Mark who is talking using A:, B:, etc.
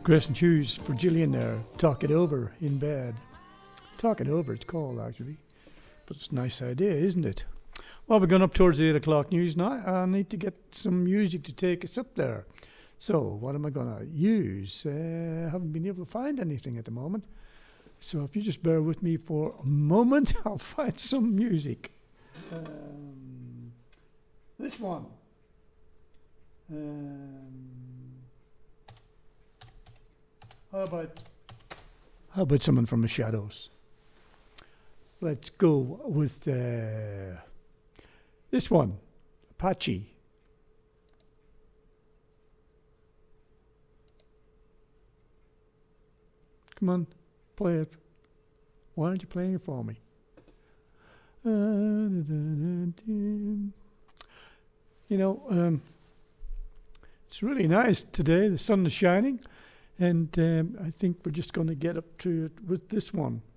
A: Grayson Hughes for Gillian there. Talk It Over in bed. Talk It Over, it's called actually. But it's a nice idea, isn't it? Well, we're going up towards the 8 o'clock news now. I need to get some music to take us up there. So, what am I going to use? I haven't been able to find anything at the moment. So, if you just bear with me for a moment, I'll find some music. This one. How about someone from the Shadows? Let's go with this one, Apache. Come on, play it. Why aren't you playing it for me? You know, it's really nice today. The sun is shining, and I think we're just going to get up to it with this one.